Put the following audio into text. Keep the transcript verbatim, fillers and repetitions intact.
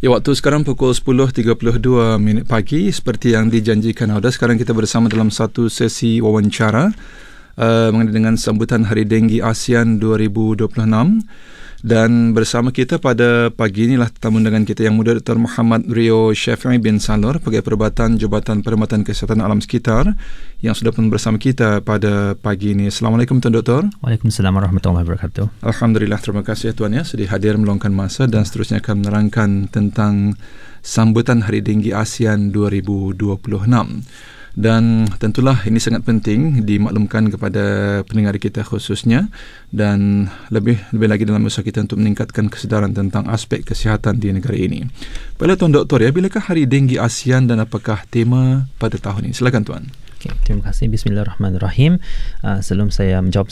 Ya, waktu sekarang pukul sepuluh tiga puluh dua minit pagi. Seperti yang dijanjikan Auda, sekarang kita bersama dalam satu sesi wawancara uh, mengenai dengan sambutan Hari Denggi ASEAN dua ribu dua puluh enam. Dan bersama kita pada pagi inilah tetamu undangan kita yang muda, Doktor Muhammad Rio Syafi'i bin Salor, Pegawai Perubatan Jabatan Perkhidmatan Kesihatan Alam Sekitar, yang sudah pun bersama kita pada pagi ini. Assalamualaikum Tuan Doktor. Waalaikumsalam warahmatullahi wabarakatuh. Alhamdulillah, terima kasih Tuan ya sudah hadir meluangkan masa dan seterusnya akan menerangkan tentang sambutan Hari Denggi ASEAN dua ribu dua puluh enam. Dan tentulah ini sangat penting dimaklumkan kepada pendengar kita khususnya, dan lebih lebih lagi dalam usaha kita untuk meningkatkan kesedaran tentang aspek kesihatan di negara ini. Baiklah Tuan Doktor ya, bilakah Hari Denggi ASEAN dan apakah tema pada tahun ini? Silakan Tuan. Okay, terima kasih. Bismillahirrahmanirrahim. Uh, sebelum saya menjawab